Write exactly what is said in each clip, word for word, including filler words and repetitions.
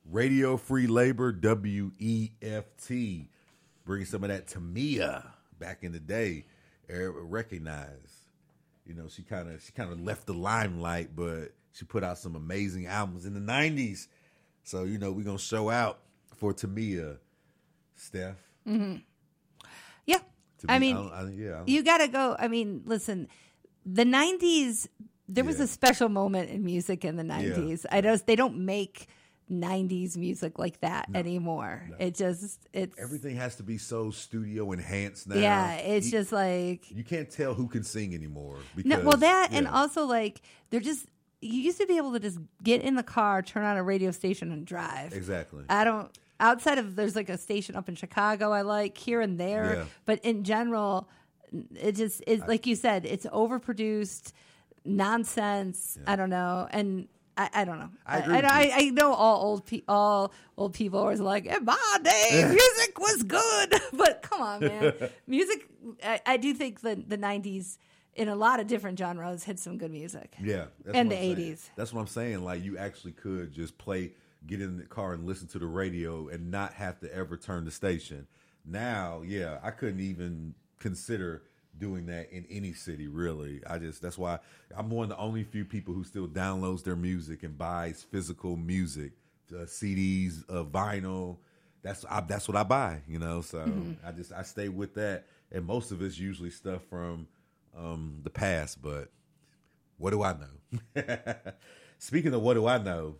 Radio Free Labor, W E F T. Bring some of that Tamia back in the day. Recognized. You know, she kind of she kind of left the limelight, but she put out some amazing albums in the nineties. So, you know, we're going to show out for Tamia, Steph. Mm-hmm. Yeah. To I me, mean, I don't- I- yeah, I don't- you got to go. I mean, listen, the nineties, there was Yeah. a special moment in music in the nineties. I don't, they don't make nineties music like that anymore. No. It just, it's, Everything has to be so studio enhanced now. yeah, it's you, just like, you can't tell who can sing anymore. Because, no, well, that, and yeah. also like, they're just, you used to be able to just get in the car, turn on a radio station and drive. Exactly. I don't, outside of, there's like a station up in Chicago I like here and there, Yeah. but in general, it just is, like you said, it's overproduced nonsense. Yeah. I don't know. And I, I don't know. I agree I, with I, you. I know all old pe- all old people are like, in my day, music was good. But come on, man. Music, I, I do think the, the nineties, in a lot of different genres, had some good music. Yeah. That's And what the I'm saying. eighties. That's what I'm saying. Like, you actually could just play, get in the car and listen to the radio and not have to ever turn the station. Now, yeah, I couldn't even consider doing that in any city, really. I just, that's why I'm one of the only few people who still downloads their music and buys physical music, uh, C Ds, uh, vinyl. That's I, that's what I buy, you know. So Mm-hmm. I just I stay with that, and most of it's usually stuff from um, the past. But what do I know? Speaking of what do I know,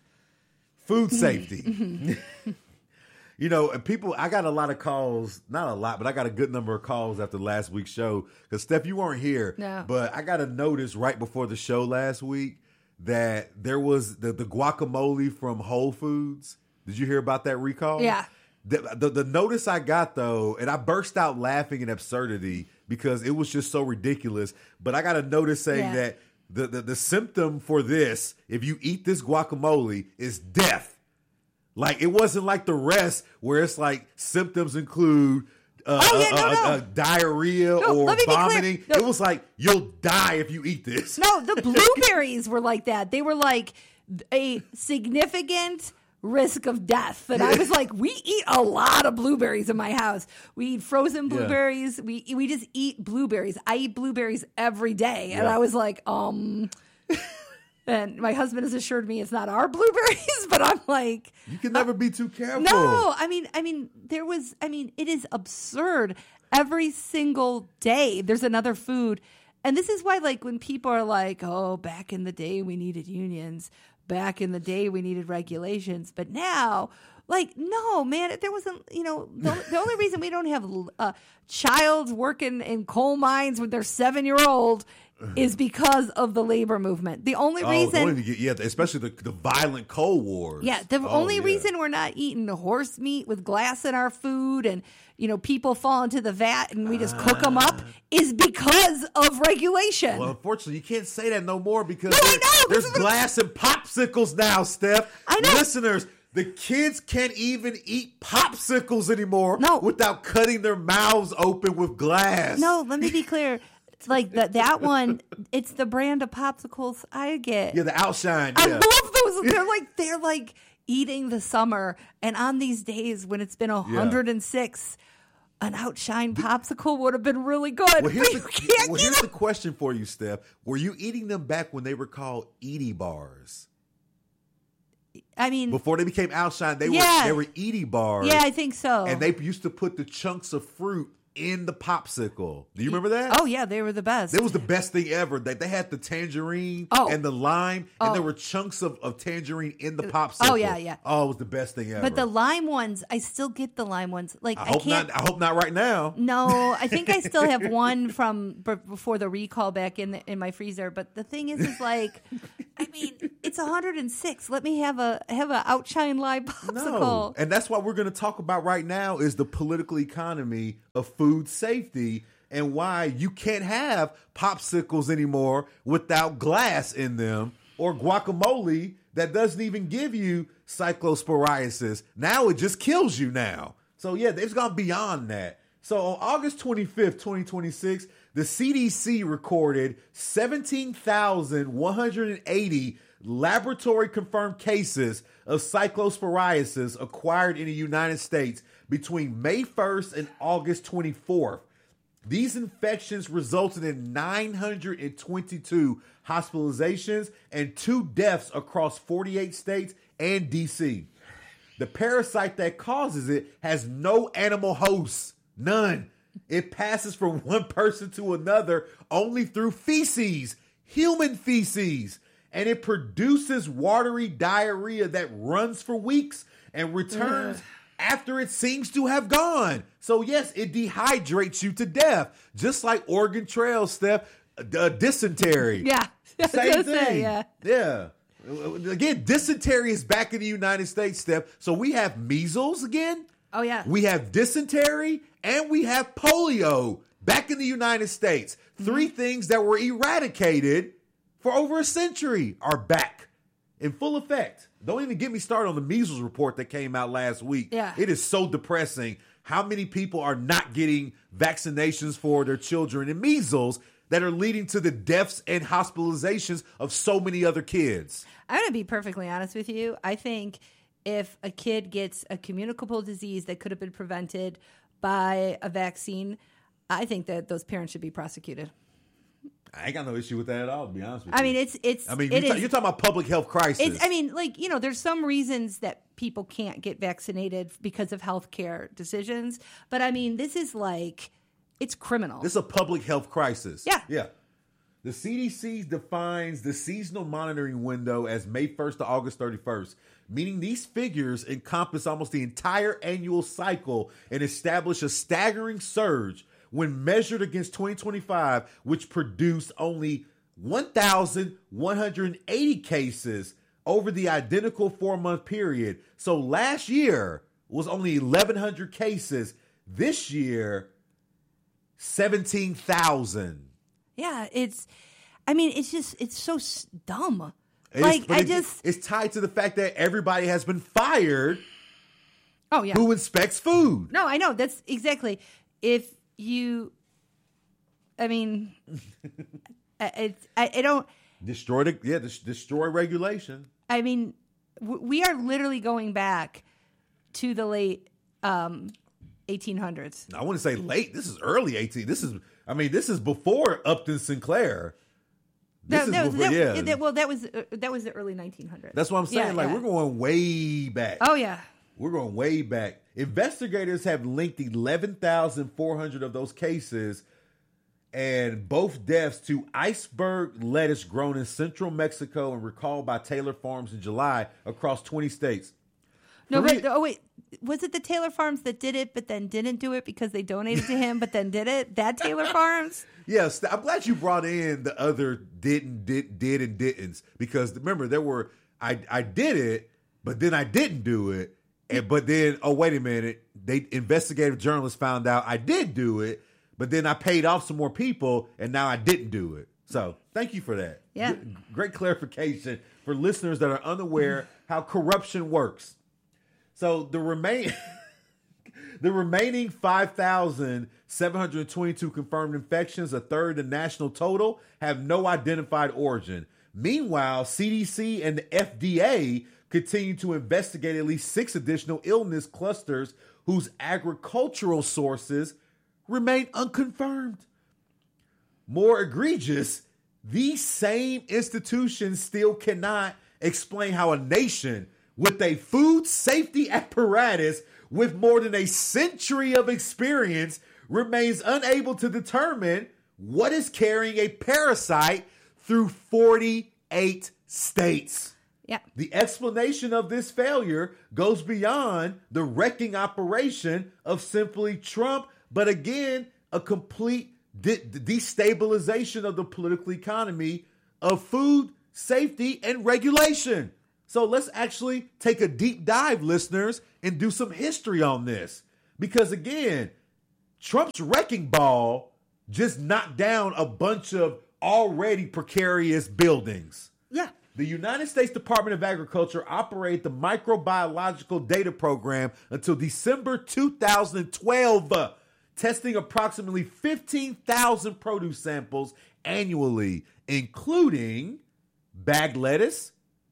food safety. You know, and people, I got a lot of calls, not a lot, but I got a good number of calls after last week's show. Because, Steph, you weren't here. No. But I got a notice right before the show last week that there was the, the guacamole from Whole Foods. Did you hear about that recall? Yeah. The, the, the notice I got, though, and I burst out laughing in absurdity because it was just so ridiculous. But I got a notice saying Yeah. that the, the, the symptom for this, if you eat this guacamole, is death. Like, it wasn't like the rest where it's like symptoms include uh, Oh, yeah, uh, no, uh, no. uh, diarrhea No, or let me be clear. vomiting. No. It was like, you'll die if you eat this. No, the blueberries were like that. They were like a significant risk of death. And I was like, we eat a lot of blueberries in my house. We eat frozen Yeah. blueberries. We we just eat blueberries. I eat blueberries every day. And Yeah. I was like, um... And my husband has assured me it's not our blueberries, but I'm like, You can never be too careful. no, I mean, I mean, there was, I mean, it is absurd. Every single day, there's another food. And this is why, like, when people are like, oh, back in the day, we needed unions. Back in the day, we needed regulations. But now, like, no, man, there wasn't, you know, the, the only reason we don't have a child working in coal mines with their seven year old is because of the labor movement. The only Oh, reason. don't even get- yeah, especially the, the violent Cold Wars. Yeah, the Oh, only yeah. reason we're not eating horse meat with glass in our food and, you know, people fall into the vat and we just cook them up is because of regulation. Well, unfortunately, you can't say that no more because No, I there- know, there's this is what- glass and popsicles now, Steph. I know. Listeners, the kids can't even eat popsicles anymore No. without cutting their mouths open with glass. No, let me be clear. Like that that one, it's the brand of popsicles I get. Yeah, the outshine. I Yeah. love those. They're like they're like eating the summer. And on these days when it's been one hundred six, an outshine popsicle would have been really good. Well, here's, But you the, can't well, get here's them. the question for you, Steph. Were you eating them back when they were called Edie bars? I mean, Before they became outshine, they Yeah. were they were Edie bars. yeah, I think so. And they used to put the chunks of fruit in the popsicle. Do you remember that? Oh yeah, they were the best. That was the best thing ever. They, they had the tangerine Oh. and the lime, and Oh. there were chunks of, of tangerine in the popsicle. Oh, yeah, yeah. Oh, it was the best thing ever. But the lime ones, I still get the lime ones. Like I I, hope can't. not. I hope not right now. No, I think I still have one from b- before the recall back in the, in my freezer. But the thing is, is like, I mean, it's one hundred six. Let me have a have a outshine lime popsicle. No, and that's what we're going to talk about right now is the political economy of food safety and why you can't have popsicles anymore without glass in them or guacamole that doesn't even give you cyclosporiasis. Now it just kills you now. So yeah, they've gone beyond that. So on August twenty-fifth, twenty twenty-six, the C D C recorded seventeen thousand one hundred eighty laboratory-confirmed cases of cyclosporiasis acquired in the United States between May first and August twenty-fourth. These infections resulted in nine hundred twenty-two hospitalizations and two deaths across forty-eight states and D C. The parasite that causes it has no animal hosts, none. It passes from one person to another only through feces, human feces, and it produces watery diarrhea that runs for weeks and returns Ugh. after it seems to have gone. So yes, it dehydrates you to death, just like Oregon Trail, Steph, uh, dysentery. Yeah. Same thing. Say, yeah. Yeah. Again, dysentery is back in the United States, Steph. So we have measles again. Oh, yeah. We have dysentery and we have polio back in the United States. Mm-hmm. Three things that were eradicated for over a century are back in full effect. Don't even get me started on the measles report that came out last week. Yeah. It is so depressing how many people are not getting vaccinations for their children in measles that are leading to the deaths and hospitalizations of so many other kids. I'm going to be perfectly honest with you. I think if a kid gets a communicable disease that could have been prevented by a vaccine, I think that those parents should be prosecuted. I ain't got no issue with that at all, to be honest with I you. mean, it's, it's, I mean, it you're, ta- is, you're talking about public health crisis. It's, I mean, like, you know, there's some reasons that people can't get vaccinated because of healthcare decisions. But I mean, this is like, it's criminal. This is a public health crisis. Yeah. Yeah. The C D C defines the seasonal monitoring window as May first to August thirty-first, meaning these figures encompass almost the entire annual cycle and establish a staggering surge when measured against twenty twenty-five, which produced only one thousand one hundred eighty cases over the identical four-month period. So last year was only eleven hundred cases. This year, seventeen thousand. Yeah, it's, I mean, it's just, it's so s- dumb. It's, like, I it, just. It's tied to the fact that everybody has been fired. Oh, yeah. Who inspects food. No, I know. That's exactly. If you, I mean, I, it's, I, I don't. Destroy the, yeah, des- destroy regulation. I mean, w- we are literally going back to the late um, eighteen hundreds. I wouldn't say late. This is early eighteen. This is, I mean, this is before Upton Sinclair. This That, is that was, before, that, yeah. that, well, that was uh, that was the early nineteen hundreds. That's what I'm saying. Yeah, like, yeah. we're going way back. Oh, yeah. We're going way back. Investigators have linked eleven thousand four hundred of those cases and both deaths to iceberg lettuce grown in central Mexico and recalled by Taylor Farms in July across twenty states. No, Three- but, oh, wait. Was it the Taylor Farms that did it, but then didn't do it because they donated to him, but then did it? That Taylor Farms? Yes, I'm glad you brought in the other didn't, did, did, and didn'ts, because remember, there were, I, I did it, but then I didn't do it. And, but then, oh, wait a minute. They investigative journalists found out I did do it, but then I paid off some more people and now I didn't do it. So thank you for that. Yeah. G- great clarification for listeners that are unaware how corruption works. So the remain the remaining five thousand seven hundred twenty-two confirmed infections, a third of the national total, have no identified origin. Meanwhile, C D C and the F D A continue to investigate at least six additional illness clusters whose agricultural sources remain unconfirmed. More egregious, these same institutions still cannot explain how a nation with a food safety apparatus with more than a century of experience remains unable to determine what is carrying a parasite through forty-eight states. Yeah. The explanation of this failure goes beyond the wrecking operation of simply Trump, but again, a complete de- destabilization of the political economy of food safety and regulation. So let's actually take a deep dive, listeners, and do some history on this. Because again, Trump's wrecking ball just knocked down a bunch of already precarious buildings. Yeah. The United States Department of Agriculture operated the Microbiological Data Program until December two thousand twelve, uh, testing approximately fifteen thousand produce samples annually, including bagged lettuce,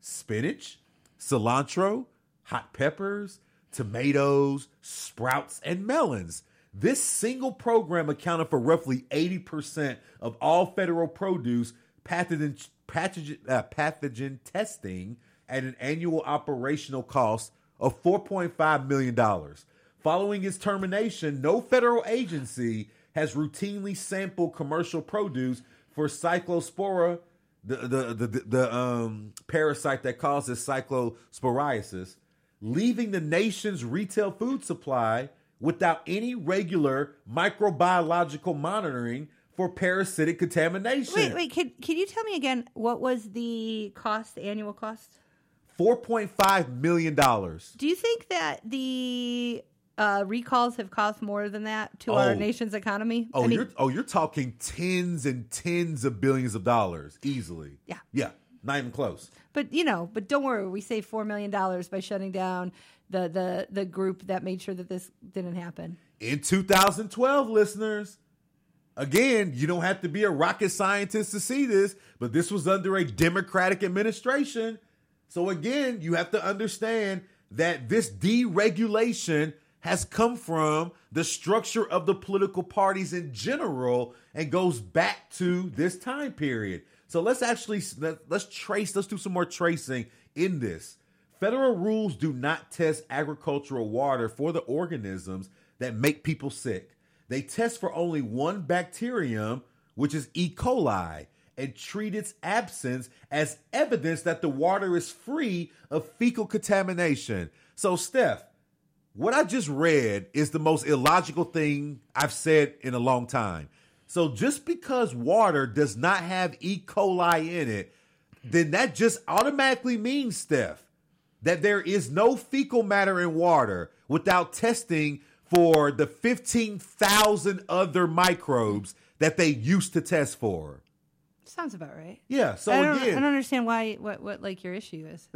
spinach, cilantro, hot peppers, tomatoes, sprouts, and melons. This single program accounted for roughly eighty percent of all federal produce pathogen, pathogen, uh, pathogen testing at an annual operational cost of four point five million dollars. Following its termination, no federal agency has routinely sampled commercial produce for cyclospora, the, the, the, the, the um, parasite that causes cyclosporiasis, leaving the nation's retail food supply without any regular microbiological monitoring for parasitic contamination. Wait, wait, can, can you tell me again, what was the cost, the annual cost? four point five million dollars. Do you think that the uh, recalls have cost more than that to Oh. our nation's economy? Oh, I mean, you're oh you're talking tens and tens of billions of dollars easily. Yeah. Yeah. Not even close. but you know, but don't worry, we saved four million dollars by shutting down the, the, the group that made sure that this didn't happen. In two thousand twelve, listeners, again, you don't have to be a rocket scientist to see this, but this was under a Democratic administration. So again, you have to understand that this deregulation has come from the structure of the political parties in general and goes back to this time period. So let's actually, let's trace, let's do some more tracing in this. Federal rules do not test agricultural water for the organisms that make people sick. They test for only one bacterium, which is E. coli, and treat its absence as evidence that the water is free of fecal contamination. So, Steph, what I just read is the most illogical thing I've said in a long time. So just because water does not have E. coli in it, then that just automatically means, Steph, that there is no fecal matter in water without testing for the fifteen thousand other microbes that they used to test for. Sounds about right. Yeah, so I don't, again, I don't understand why what what like your issue is.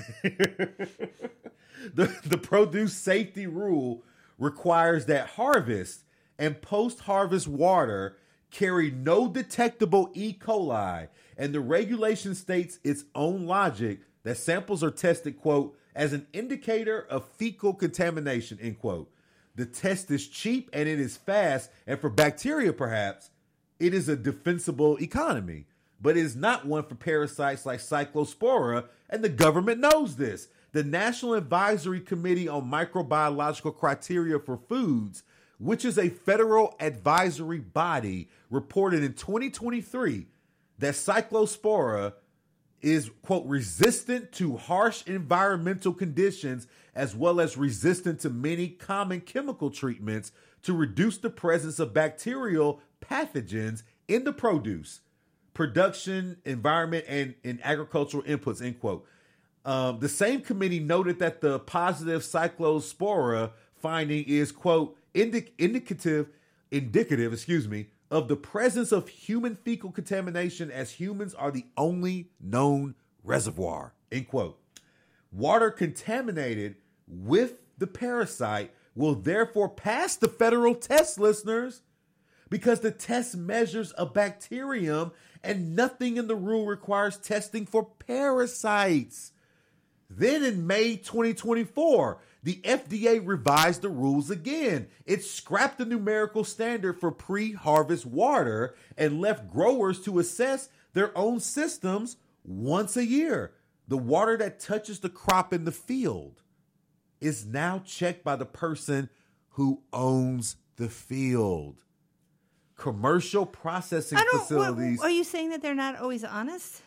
the, the produce safety rule requires that harvest and post-harvest water carry no detectable E. coli, and the regulation states its own logic that samples are tested, quote, as an indicator of fecal contamination, end quote. The test is cheap and it is fast, and for bacteria, perhaps, it is a defensible economy, but it is not one for parasites like Cyclospora, and the government knows this. The National Advisory Committee on Microbiological Criteria for Foods, which is a federal advisory body, reported in twenty twenty-three that Cyclospora is, quote, resistant to harsh environmental conditions as well as resistant to many common chemical treatments to reduce the presence of bacterial pathogens in the produce, production, environment, and in agricultural inputs, end quote. Um, the same committee noted that the positive Cyclospora finding is, quote, indic- indicative, indicative, excuse me, of the presence of human fecal contamination, as humans are the only known reservoir, end quote. Water contaminated with the parasite will therefore pass the federal test, listeners, because the test measures a bacterium and nothing in the rule requires testing for parasites. Then in May twenty twenty-four, the F D A revised the rules again. It scrapped the numerical standard for pre-harvest water and left growers to assess their own systems once a year. The water that touches the crop in the field is now checked by the person who owns the field. Commercial processing I don't. facilities. What, are you saying that they're not always honest?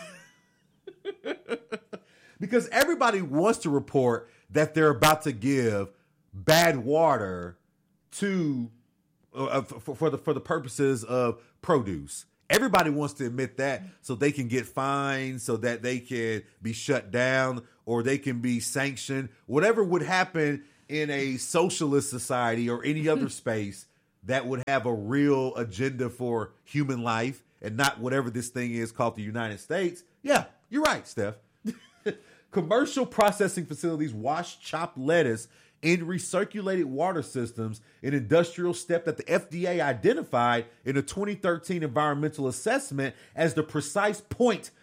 Because everybody wants to report that they're about to give bad water to uh, for, for the for the purposes of produce. Everybody wants to admit that so they can get fined, so that they can be shut down, or they can be sanctioned. Whatever would happen in a socialist society or any other space that would have a real agenda for human life and not whatever this thing is called the United States. Yeah, you're right, Steph. Commercial processing facilities wash chopped lettuce in recirculated water systems, an industrial step that the F D A identified in a twenty thirteen environmental assessment as the precise point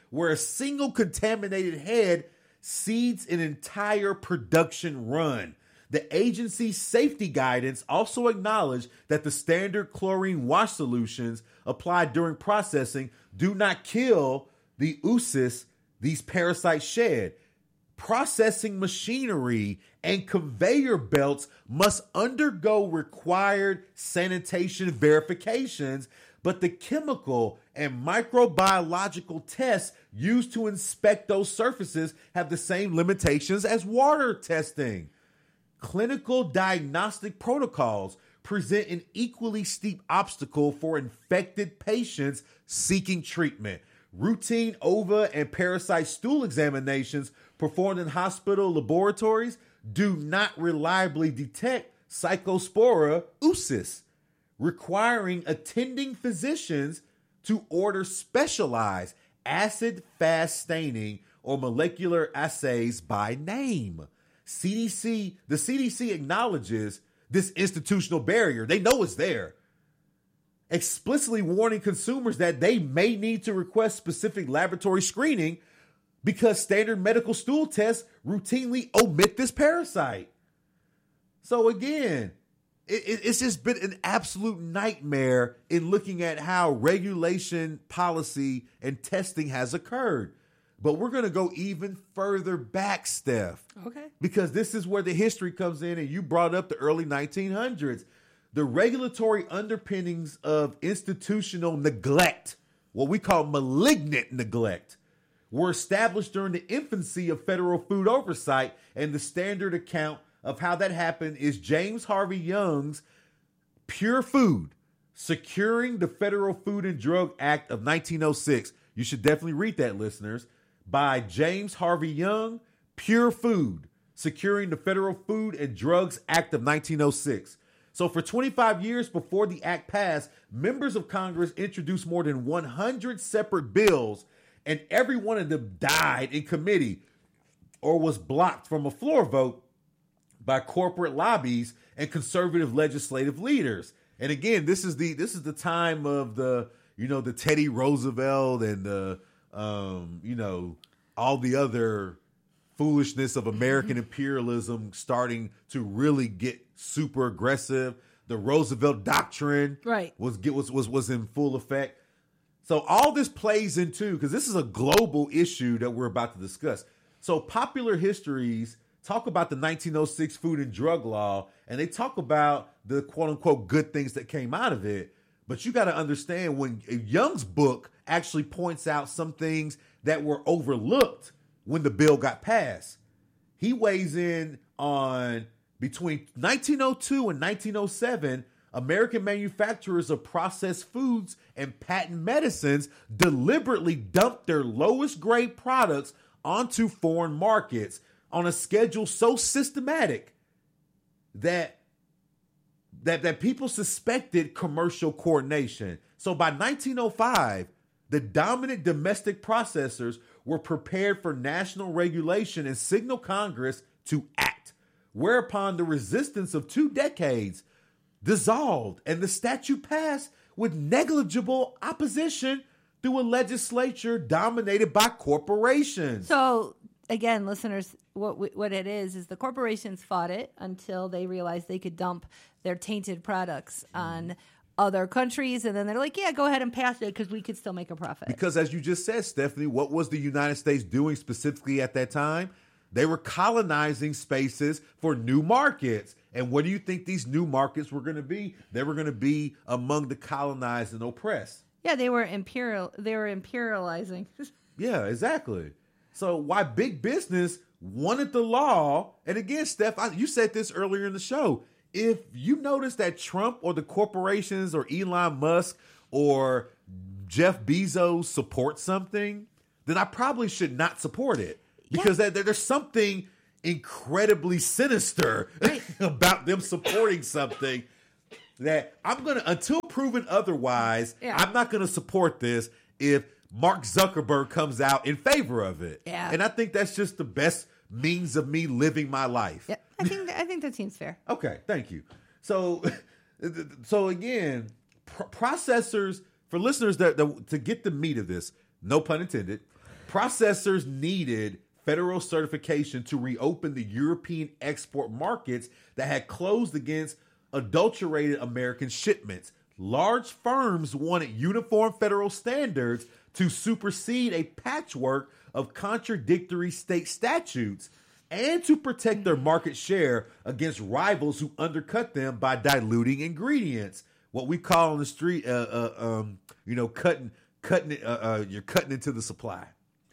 where a single contaminated head seeds an entire production run. The agency's safety guidance also acknowledged that the standard chlorine wash solutions applied during processing do not kill the oocysts these parasites shed. Processing machinery and conveyor belts must undergo required sanitation verifications, but the chemical and microbiological tests used to inspect those surfaces have the same limitations as water testing. Clinical diagnostic protocols present an equally steep obstacle for infected patients seeking treatment. Routine ova and parasite stool examinations performed in hospital laboratories do not reliably detect Psychospora oocysts, requiring attending physicians to order specialized acid-fast staining or molecular assays by name. C D C, the C D C acknowledges this institutional barrier. They know it's there, explicitly warning consumers that they may need to request specific laboratory screening because standard medical stool tests routinely omit this parasite. So again, it, it, it's just been an absolute nightmare in looking at how regulation, policy, and testing has occurred. But we're going to go even further back, Steph. Okay. Because this is where the history comes in, and you brought up the early nineteen hundreds. The regulatory underpinnings of institutional neglect, what we call malignant neglect, were established during the infancy of federal food oversight, and the standard account of how that happened is James Harvey Young's Pure Food, Securing the Federal Food and Drug Act of nineteen oh six. You should definitely read that, listeners. By James Harvey Young, Pure Food, Securing the Federal Food and Drugs Act of nineteen oh six. So for twenty-five years before the act passed, members of Congress introduced more than one hundred separate bills, and every one of them died in committee or was blocked from a floor vote by corporate lobbies and conservative legislative leaders. And again, this is the this is the time of the, you know, the Teddy Roosevelt and the um, you know, all the other foolishness of American imperialism starting to really get super aggressive. The Roosevelt Doctrine right. was was was was in full effect. So all this plays into, because this is a global issue that we're about to discuss. So popular histories talk about the nineteen oh six Food and Drug Law, and they talk about the quote unquote good things that came out of it. But you got to understand, when Young's book actually points out some things that were overlooked when the bill got passed. He weighs in on between nineteen oh two and nineteen oh seven, American manufacturers of processed foods and patent medicines deliberately dumped their lowest grade products onto foreign markets on a schedule so systematic that that that people suspected commercial coordination. So by nineteen oh five, the dominant domestic processors were prepared for national regulation and signaled Congress to act, whereupon the resistance of two decades dissolved and the statute passed with negligible opposition through a legislature dominated by corporations. So again, listeners, what what it is is the corporations fought it until they realized they could dump their tainted products on other countries, and then they're like, yeah, go ahead and pass it because we could still make a profit. Because as you just said, Stephanie, what was the United States doing specifically at that time? They were colonizing spaces for new markets. And what do you think these new markets were going to be? They were going to be among the colonized and oppressed. Yeah, they were imperial. They were imperializing. Yeah, exactly. So why big business wanted the law? And again, Steph, I, you said this earlier in the show. If you notice that Trump or the corporations or Elon Musk or Jeff Bezos support something, then I probably should not support it. Because yeah. there, there's something incredibly sinister right. about them supporting something that I'm going to, until proven otherwise, yeah. I'm not going to support this if Mark Zuckerberg comes out in favor of it. Yeah. And I think that's just the best means of me living my life. Yeah, I think I think that seems fair. Okay, thank you. So, so again, pr- processors, for listeners that, that to get the meat of this, no pun intended, Processors needed federal certification to reopen the European export markets that had closed against adulterated American shipments. Large firms wanted uniform federal standards to supersede a patchwork of contradictory state statutes and to protect their market share against rivals who undercut them by diluting ingredients. What we call on the street, uh, uh, um, you know, cutting, cutting it. Uh, uh, you're cutting into the supply.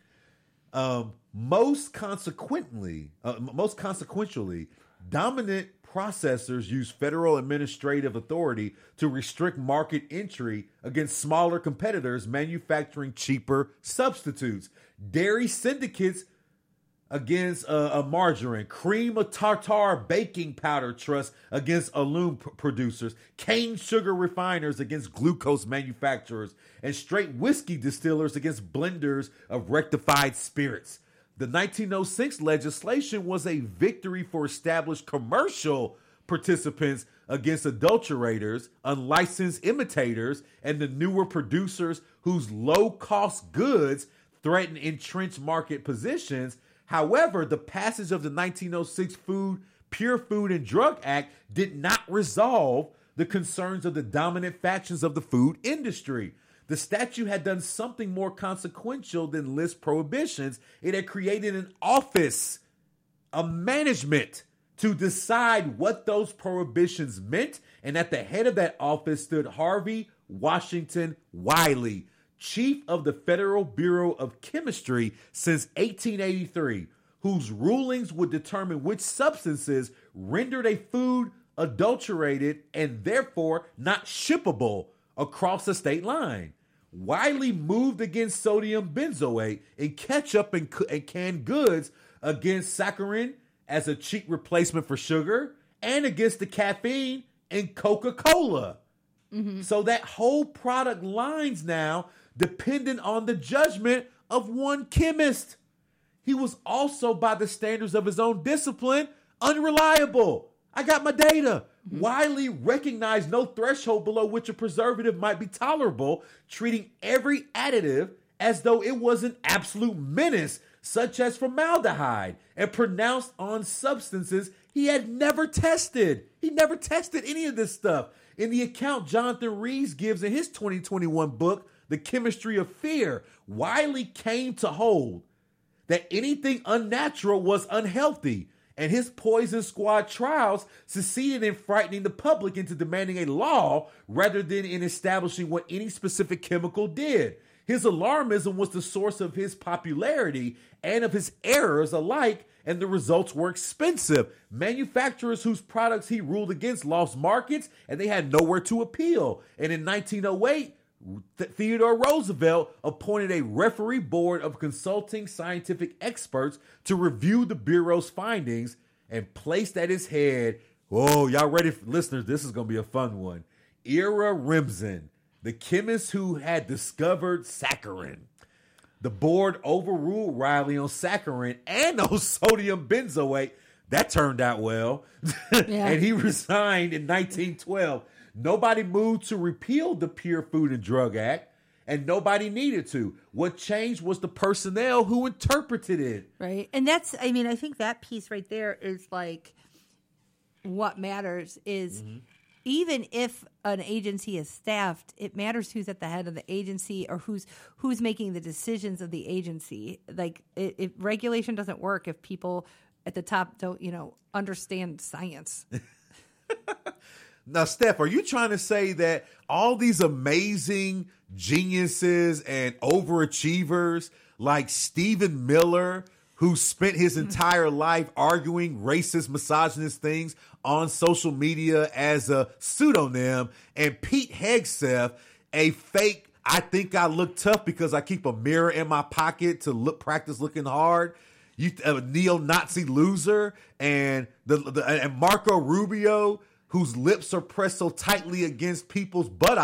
Um, most consequently, uh, most consequentially, dominant processors use federal administrative authority to restrict market entry against smaller competitors manufacturing cheaper substitutes. Dairy syndicates against uh, a margarine, cream of tartar baking powder trust against aluminum p- producers, cane sugar refiners against glucose manufacturers, and straight whiskey distillers against blenders of rectified spirits. The nineteen oh six legislation was a victory for established commercial participants against adulterators, unlicensed imitators, and the newer producers whose low-cost goods threaten entrenched market positions. However, the passage of the nineteen oh six Food, Pure Food and Drug Act did not resolve the concerns of the dominant factions of the food industry. The statute had done something more consequential than list prohibitions. It had created an office, a management, to decide what those prohibitions meant. And at the head of that office stood Harvey Washington Wiley, chief of the Federal Bureau of Chemistry since eighteen eighty-three, whose rulings would determine which substances rendered a food adulterated and therefore not shippable across the state line. Wiley moved against sodium benzoate in ketchup and, and canned goods, against saccharin as a cheap replacement for sugar, and against the caffeine in Coca-Cola. Mm-hmm. So that whole product lines now dependent on the judgment of one chemist. He was also, by the standards of his own discipline, unreliable. I got my data. Mm-hmm. Wiley recognized no threshold below which a preservative might be tolerable, treating every additive as though it was an absolute menace, such as formaldehyde, and pronounced on substances he had never tested. He never tested any of this stuff. In the account Jonathan Rees gives in his twenty twenty-one book, The Chemistry of Fear, Wiley came to hold that anything unnatural was unhealthy, and his Poison Squad trials succeeded in frightening the public into demanding a law rather than in establishing what any specific chemical did. His alarmism was the source of his popularity and of his errors alike, and the results were expensive. Manufacturers whose products he ruled against lost markets, and they had nowhere to appeal. And in nineteen oh eight, Theodore Roosevelt appointed a referee board of consulting scientific experts to review the Bureau's findings and placed at its head, oh, y'all ready, for, listeners, this is going to be a fun one, Ira Remsen, the chemist who had discovered saccharin. The board overruled Riley on saccharin and on sodium benzoate. That turned out well. Yeah. And he resigned in nineteen twelve. Nobody moved to repeal the Pure Food and Drug Act, and nobody needed to. What changed was the personnel who interpreted it. Right. And that's, I mean, I think that piece right there is like what matters is mm-hmm. even if an agency is staffed, it matters who's at the head of the agency or who's who's making the decisions of the agency. Like, it, it, regulation doesn't work if people at the top don't, you know, understand science. Now, Steph, are you trying to say that all these amazing geniuses and overachievers like Stephen Miller, who spent his entire life arguing racist, misogynist things on social media as a pseudonym, and Pete Hegseth, a fake, I think I look tough because I keep a mirror in my pocket to look practice looking hard, you a neo-Nazi loser, and the, the and Marco Rubio, whose lips are pressed so tightly against people's butt